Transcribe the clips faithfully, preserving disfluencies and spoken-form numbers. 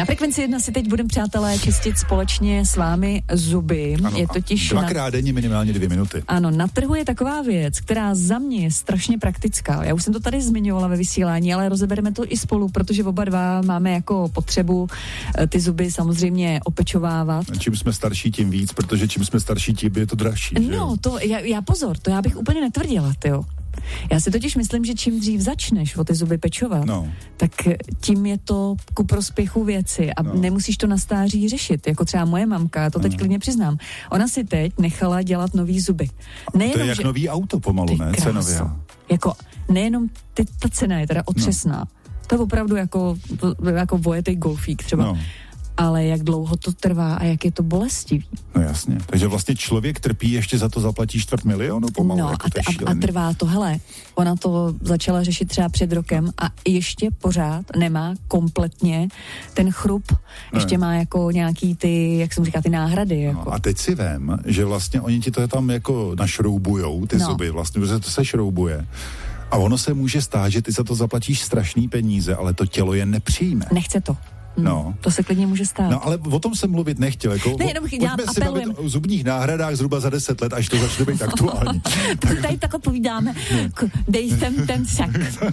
Na Frekvenci jedna si teď budeme, přátelé, čistit společně s vámi zuby. Ano, je totiž dvakrát denně minimálně dvě minuty. Ano, na trhu je taková věc, která za mě je strašně praktická. Já už jsem to tady zmiňovala ve vysílání, ale rozebereme to i spolu, protože oba dva máme jako potřebu ty zuby samozřejmě opečovávat. Čím jsme starší, tím víc, protože čím jsme starší, tím je to dražší. No, to já, já pozor, to já bych úplně netvrdila, tyjo. Já si totiž myslím, že čím dřív začneš o ty zuby pečovat, no. tak tím je to ku prospěchu věci a no. nemusíš to na stáří řešit, jako třeba moje mamka, to teď no. klidně přiznám. Ona si teď nechala dělat nový zuby. Nejenom, to je jak že... nový auto pomalu, ne? Cenově. Jako nejenom ty, ta cena je teda otřesná. No. To je opravdu jako, jako vojetý golfík třeba. No. Ale jak dlouho to trvá a jak je to bolestivý. No jasně, takže vlastně člověk trpí, ještě za to zaplatí čtvrt milionu pomalu. No jako a, t- a, a trvá to, hele, ona to začala řešit třeba před rokem a ještě pořád nemá kompletně ten chrup, no ještě je. Má jako nějaký ty, jak jsem říká, ty náhrady. Jako. No a teď si vem, že vlastně oni ti to tam jako našroubujou, ty no. zuby vlastně, protože to se šroubuje. A ono se může stát, že ty za to zaplatíš strašný peníze, ale to tělo je nepřijme. Nechce to. No. To se klidně může stát. No ale o tom jsem mluvit nechtěl. Jako, ne, jenom pojďme si bavit o zubních náhradách zhruba za deset let, až to začne být aktuální. tak tady takhle povídáme. Dej sem ten sak.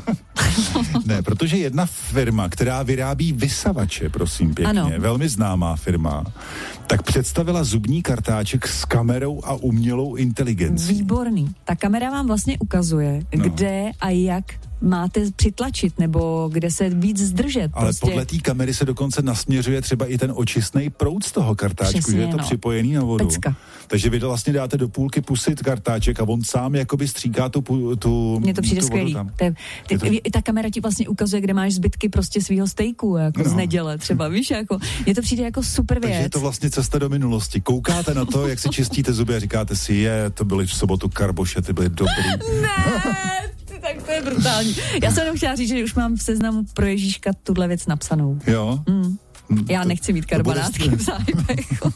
Ne, protože jedna firma, která vyrábí vysavače, prosím pěkně, ano. velmi známá firma, tak představila zubní kartáček s kamerou a umělou inteligencí. Výborný. Ta kamera vám vlastně ukazuje, no. kde a jak máte přitlačit, nebo kde se víc zdržet. Ale prostě. Podle té kamery se dokonce nasměřuje třeba i ten očistný proud z toho kartáčku, přesně, že je to no. připojený na vodu. Pecka. Takže vy vlastně dáte do půlky pusy kartáček a on sám jakoby stříká tu, tu Mně to přijde skvělý. Ty, ty, to... I ta kamera ti vlastně ukazuje, kde máš zbytky prostě svýho stejku, jako no. z neděle třeba, víš, jako, mně to přijde jako super věc. Takže je to vlastně cesta do minulosti. Koukáte na to, jak si čistíte zuby a říkáte si, je, to byly v sobotu karboše, ty byly dobrý. Ne! Tak to je brutální. Já jsem jenom chtěla říct, že už mám v seznamu pro Ježíška tuhle věc napsanou. Jo? Mm. Já to, nechci mít karbonácky v zájmech.